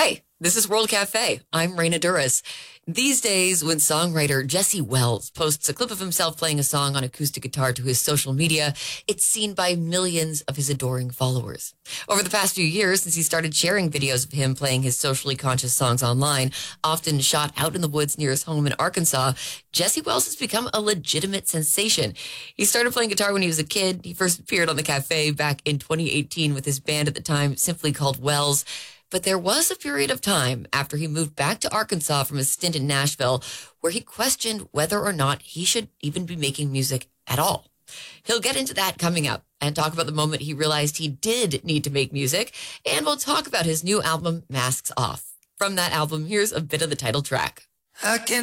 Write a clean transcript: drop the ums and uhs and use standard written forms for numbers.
Hi, this is World Cafe. I'm Raina Duras. These days, when songwriter Jesse Wells posts a clip of himself playing a song on acoustic guitar to his social media, it's seen by millions of his adoring followers. Over the past few years, since he started sharing videos of him playing his socially conscious songs online, often shot out in the woods near his home in Arkansas, Jesse Wells has become a legitimate sensation. He started playing guitar when he was a kid. He first appeared on the Cafe back in 2018 with his band at the time, simply called Wells. But there was a period of time after he moved back to Arkansas from his stint in Nashville where he questioned whether or not he should even be making music at all. He'll get into that coming up and talk about the moment he realized he did need to make music, and we'll talk about his new album, Masks Off. From that album, here's a bit of the title track. I can